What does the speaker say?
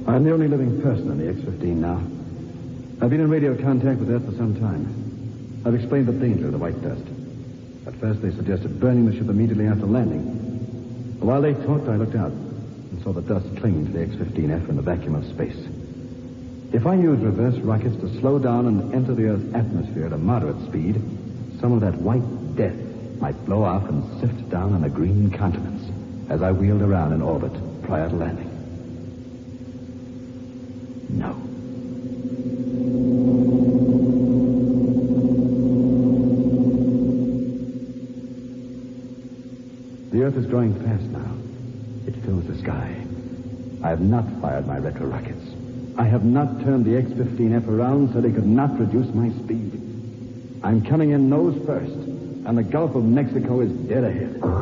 I'm the only living person on the X-15 now. I've been in radio contact with Earth for some time. I've explained the danger of the white dust. At first, they suggested burning the ship immediately after landing. While they talked, I looked out and saw the dust clinging to the X-15F in the vacuum of space. If I use reverse rockets to slow down and enter the Earth's atmosphere at a moderate speed, some of that white death might blow off and sift down on a green continent as I wheeled around in orbit prior to landing. No. The Earth is growing fast now. It fills the sky. I have not fired my retro rockets. I have not turned the X-15F around so they could not reduce my speed. I'm coming in nose first, and the Gulf of Mexico is dead ahead.